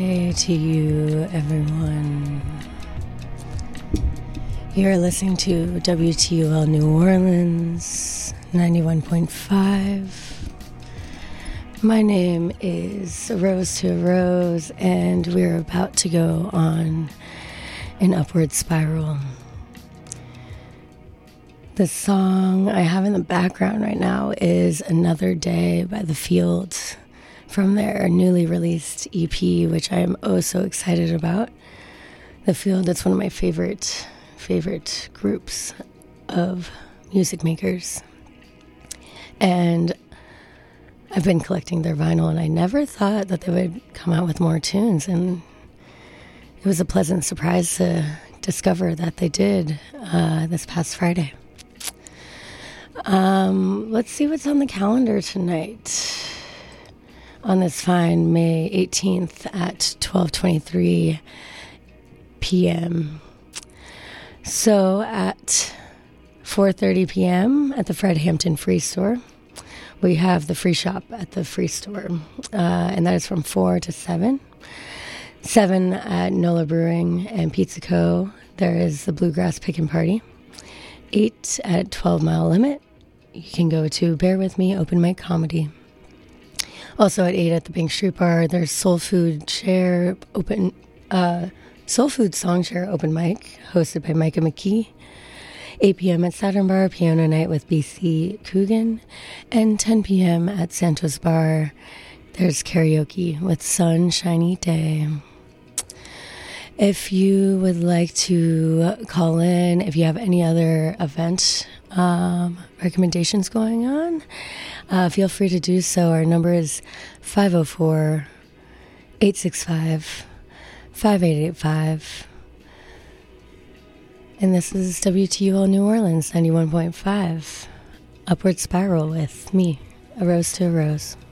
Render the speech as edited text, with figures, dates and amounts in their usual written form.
Hey to you, everyone. You're listening to WTUL New Orleans 91.5. My name is Rose to Rose, and we're about to go on an upward spiral. The song I have in the background right now is Another Day by The Fields from their newly released EP, which I am oh so excited about. The Field, it's one of my favorite groups of music makers. And I've been collecting their vinyl, and I never thought that they would come out with more tunes, and it was a pleasant surprise to discover that they did this past Friday. Let's see what's on the calendar tonight. On this fine May 18th at 12:23 p.m. So at 4:30 p.m. at the Fred Hampton Free Store, we have the Free Shop at the Free Store, and that is from 4 to 7. 7 at Nola Brewing and Pizza Co. There is the Bluegrass Pickin' Party. 8 at 12 Mile Limit. You can go to Bear With Me Open Mic Comedy. Also at 8 at the Bank Street Bar, there's Soul Food Song Share Open Mic, hosted by Micah McKee. 8 p.m. at Saturn Bar, Piano Night with BC Coogan. And 10 p.m. at Santos Bar, there's karaoke with Sunshiny Day. If you would like to call in, if you have any other event recommendations going on, feel free to do so. Our number is 504-865-5885. And this is WTUL New Orleans 91.5. Upward Spiral with me, A Rose to a Rose.